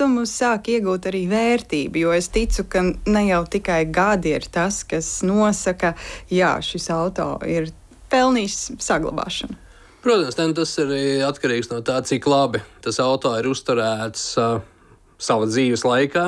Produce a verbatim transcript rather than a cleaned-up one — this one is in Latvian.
vecumu sāk iegūt arī vērtību, jo es ticu, ka ne jau tikai gadi ir tas, kas nosaka, jā, šis auto ir pelnījis saglabāšanu. Protams, tas arī atkarīgs no tā, cik labi tas auto ir uzturēts uh, sava dzīves laikā.